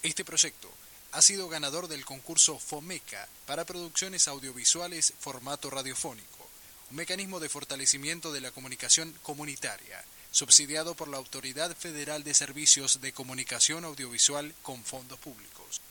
Este proyecto ha sido ganador del concurso FOMECA para producciones audiovisuales formato radiofónico, un mecanismo de fortalecimiento de la comunicación comunitaria, subsidiado por la Autoridad Federal de Servicios de Comunicación Audiovisual con fondos públicos.